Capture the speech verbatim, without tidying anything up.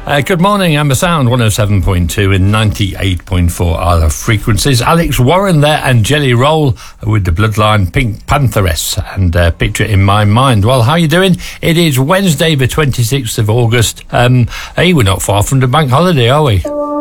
Uh, good morning, Amber Sound, one oh seven point two and ninety-eight point four are the frequencies. Alex Warren there and Jelly Roll with the Bloodline Pink Pantheress and uh, Picture in My Mind. Well, how are you doing? It is Wednesday, the twenty-sixth of August. Um, hey, we're not far from the bank holiday, are we?